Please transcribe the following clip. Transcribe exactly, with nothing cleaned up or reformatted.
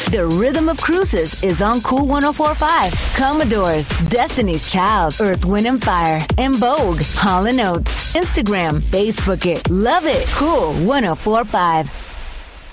The Rhythm of Cruises is on Cool ten forty-five. Commodores, Destiny's Child, Earth, Wind and Fire, and Vogue. Hall and Oates. Instagram, Facebook it. Love it. Cool ten forty-five.